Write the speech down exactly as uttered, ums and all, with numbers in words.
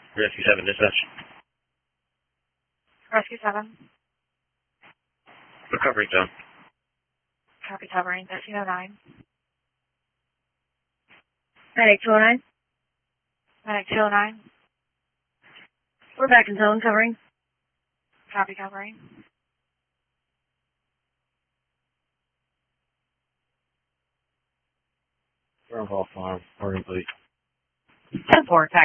Rescue seven, dispatch. Rescue seven. Recovery zone. Copy covering thirteen oh nine. Medic two oh nine. Medic two oh nine. We're back in zone covering. Copy covering. We're on call farm. Oregon police. ten four,